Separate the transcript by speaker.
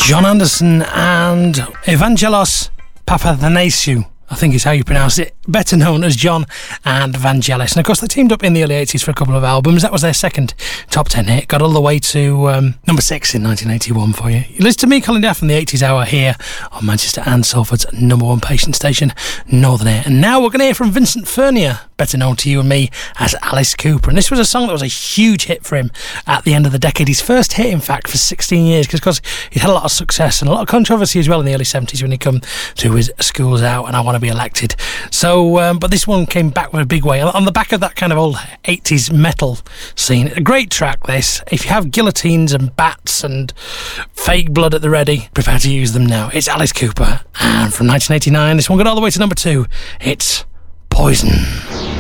Speaker 1: John Anderson and Evangelos Papathanassiou, I think is how you pronounce it, better known as John and Vangelis. And of course they teamed up in the early 80s for a couple of albums. That was their second top 10 hit, got all the way to number 6 in 1981 for you. You listen to me, Colin Duff, from the 80s Hour here on Manchester and Salford's number one patient station, Northern Air. And now we're going to hear from Vincent Furnier, better known to you and me as Alice Cooper. And this was a song that was a huge hit for him at the end of the decade. His first hit, in fact, for 16 years, because he had a lot of success and a lot of controversy as well in the early 70s when he come to his Schools Out and I Want to Be Elected. So, but this one came back with a big way on the back of that kind of old 80s metal scene. A great track, this. If you have guillotines and bats and fake blood at the ready, prepare to use them now. It's Alice Cooper, and from 1989, this one got all the way to number 2. It's Poison.